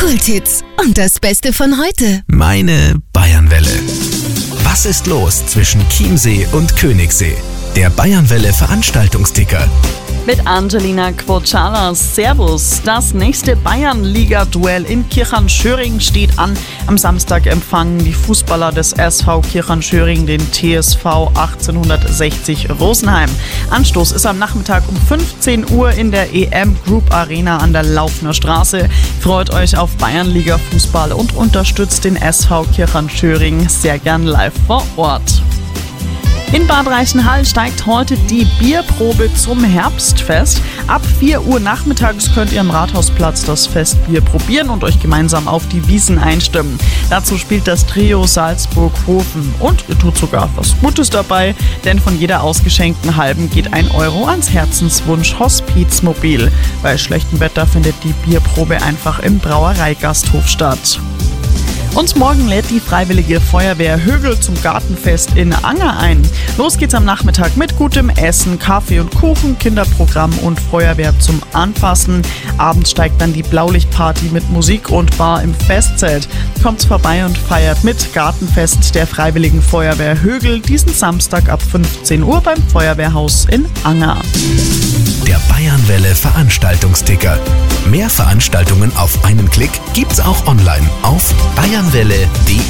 Kulthits und das Beste von heute. Meine Bayernwelle. Was ist los zwischen Chiemsee und Königssee? Der Bayernwelle Veranstaltungsticker. Mit Angelina Quocala. Servus. Das nächste Bayernliga-Duell in Kirchheimschöring steht an. Am Samstag empfangen die Fußballer des SV Kirchheimschöring den TSV 1860 Rosenheim. Anstoß ist am Nachmittag um 15 Uhr in der EM Group Arena an der Laufner Straße. Freut euch auf Bayernliga-Fußball und unterstützt den SV Kirchheimschöring sehr gern live vor Ort. In Bad Reichenhall steigt heute die Bierprobe zum Herbstfest. Ab 4 Uhr nachmittags könnt ihr am Rathausplatz das Festbier probieren und euch gemeinsam auf die Wiesn einstimmen. Dazu spielt das Trio Salzburg-Hofen und ihr tut sogar was Gutes dabei, denn von jeder ausgeschenkten halben geht 1 Euro ans Herzenswunsch Hospizmobil. Bei schlechtem Wetter findet die Bierprobe einfach im Brauereigasthof statt. Und morgen lädt die Freiwillige Feuerwehr Högel zum Gartenfest in Anger ein. Los geht's am Nachmittag mit gutem Essen, Kaffee und Kuchen, Kinderprogramm und Feuerwehr zum Anfassen. Abends steigt dann die Blaulichtparty mit Musik und Bar im Festzelt. Kommt's vorbei und feiert mit Gartenfest der Freiwilligen Feuerwehr Högel diesen Samstag ab 15 Uhr beim Feuerwehrhaus in Anger. Der Bayernwelle Veranstaltungsticker. Mehr Veranstaltungen auf einen Klick gibt's auch online auf bayernwelle.de.